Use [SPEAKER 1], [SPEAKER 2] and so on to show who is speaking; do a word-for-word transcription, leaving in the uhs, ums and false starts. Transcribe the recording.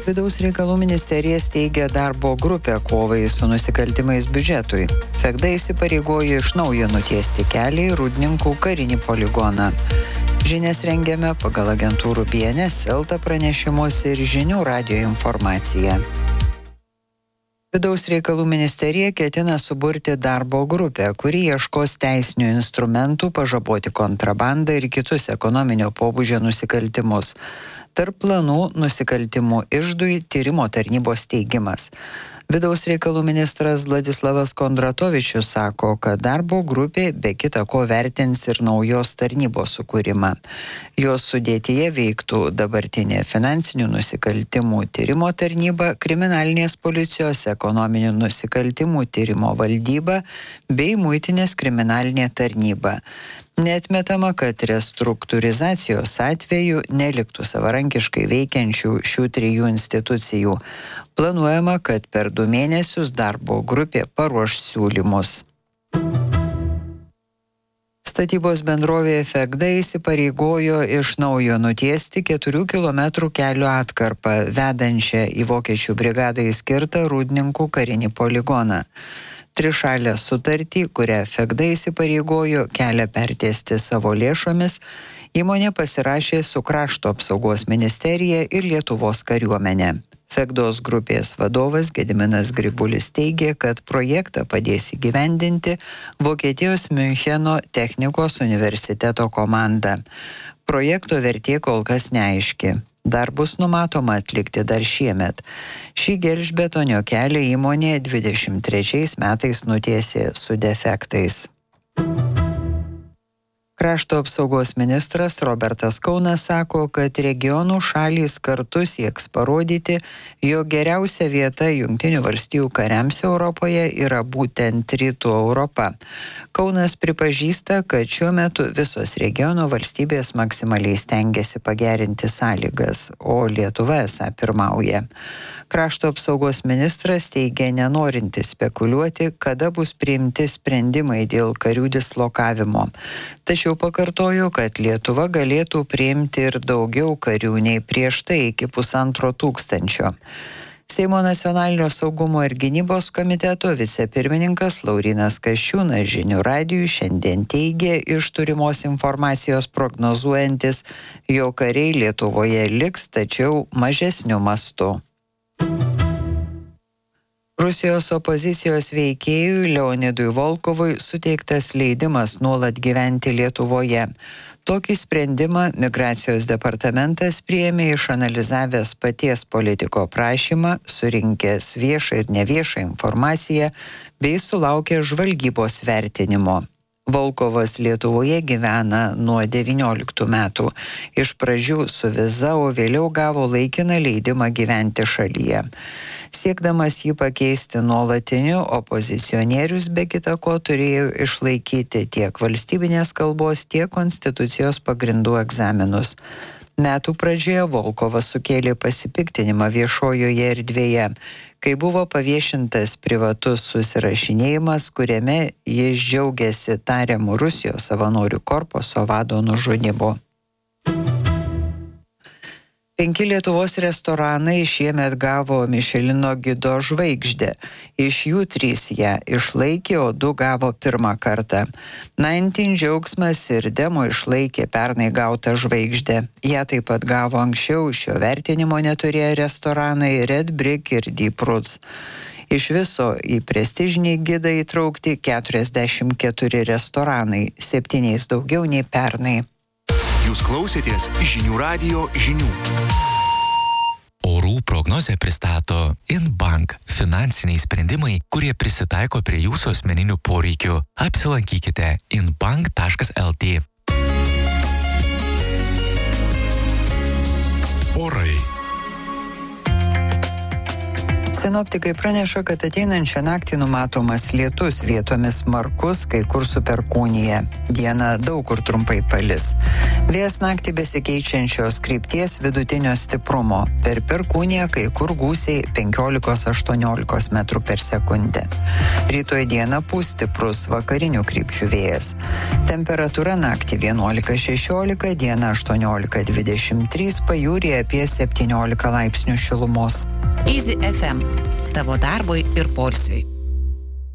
[SPEAKER 1] Vidaus reikalų ministerija steigia darbo grupę kovai su nusikaltimais biudžetui. Fegda įsipareigojo iš naujo nutiesti kelią į Rūdninkų karinį poligoną. Žinias rengiame pagal agentūrų B N S, Elta pranešimus ir žinių radijo informaciją. Vidaus reikalų ministerija ketina suburti darbo grupę, kuri ieškos teisinių instrumentų pažaboti kontrabandą ir kitus ekonominio pobūdžio nusikaltimus. Tarp planų nusikaltimų iždui tyrimo tarnybos steigimas. Vidaus reikalų ministras Vladislavas Kondratovičius sako, kad darbo grupė be kita ko vertins ir naujos tarnybos sukūrimą. Jos sudėtyje veiktų dabartinė finansinių nusikaltimų tyrimo tarnyba, kriminalinės policijos ekonominių nusikaltimų tyrimo valdyba bei muitinės kriminalinė tarnyba. Neatmetama, kad restruktūrizacijos atveju neliktų savarankiškai veikiančių šių trijų institucijų. Planuojama, kad per du mėnesius darbo grupė paruoš siūlymus. Statybos bendrovė Fegda įsipareigojo iš naujo nutiesti keturių kilometrų kelio atkarpą, vedančią į Vokiečių brigadai skirtą Rūdninkų karinį poligoną. Trišalę sutartį, kurią Fegda įsipareigojo kelią pertiesti savo lėšomis, įmonė pasirašė su Krašto apsaugos ministerija ir Lietuvos kariuomenė. Fegdos grupės vadovas Gediminas Gribulis teigė, kad projektą padės įgyvendinti Vokietijos Miuncheno technikos universiteto komanda. Projekto vertė kol kas neaiški. Darbus numatoma atlikti dar šiemet. Šį gelžbetonio kelią įmonė dvidešimt trečiais metais nutiesė su defektais. Krašto apsaugos ministras Robertas Kaunas sako, kad regionų šalys kartu sieks parodyti, jog geriausia vieta Jungtinių valstijų kariams Europoje yra būtent Rytų Europa. Kaunas pripažįsta, kad šiuo metu visos regiono valstybės maksimaliai stengiasi pagerinti sąlygas, o Lietuva esą pirmauja. Krašto apsaugos ministras teigia nenorinti spekuliuoti, kada bus priimti sprendimai dėl karių dislokavimo. Tačiau pakartojo, kad Lietuva galėtų priimti ir daugiau karių nei prieš tai iki pusantro tūkstančio. Seimo nacionalinio saugumo ir gynybos komiteto vicepirmininkas Laurynas Kasčiūnas žinių radijui šiandien teigė iš turimos informacijos prognozuojantis, jog kariai Lietuvoje liks, tačiau mažesniu mastu. Rusijos opozicijos veikėjui Leonidui Volkovui suteiktas leidimas nuolat gyventi Lietuvoje. Tokį sprendimą migracijos departamentas priėmė išanalizavęs paties politiko prašymą, surinkęs viešą ir neviešą informaciją bei sulaukė žvalgybos vertinimo. Volkovas Lietuvoje gyvena nuo devynioliktų metų. Iš pradžių su viza, o vėliau gavo laikiną leidimą gyventi šalyje. Siekdamas jį pakeisti nuolatiniu, opozicionierius be kita ko turėjo išlaikyti tiek valstybinės kalbos, tiek konstitucijos pagrindų egzaminus. Metų pradžioje Volkovas sukėlė pasipiktinimą viešojoje erdvėje, kai buvo paviešintas privatus susirašinėjimas, kuriame jis džiaugiasi tariamu Rusijos savanorių korpuso vado nužudymu. Penki Lietuvos restoranai šiemet gavo Mišelino gido žvaigždę. Iš jų trys ją išlaikė, o du gavo pirmą kartą. Nineteen Džiaugsmas ir Demo išlaikė pernai gautą žvaigždę. Ją taip pat gavo anksčiau, šio vertinimo neturėjo restoranai Red Brick ir Deep Roots. Iš viso į prestižinį gidą įtraukti keturiasdešimt keturi restoranai, septyniais daugiau nei pernai.
[SPEAKER 2] Jūs klausėtės žinių radijo žinių. Orų prognozę pristato Inbank – finansiniai sprendimai, kurie prisitaiko prie jūsų asmeninių poreikių. Apsilankykite inbank taškas lt. Orai.
[SPEAKER 1] Sinoptikai praneša, kad ateinančią naktį numatomas lietus, vietomis smarkus, kai kur su perkūnija. Dieną daug kur trumpai palis. Vėjas naktį besikeičiančios krypties vidutinio stiprumo. Per perkūniją kai kur gūsiai penkiolika aštuoniolika metrų per sekundę. Rytoj dieną pūs stiprus vakarinių krypčių vėjas. Temperatūra naktį vienuolika šešiolika, dieną aštuoniolika dvidešimt trys, pajūryje apie septyniolika laipsnių šilumos.
[SPEAKER 3] Easy F M. Tavo darbui ir poilsiui.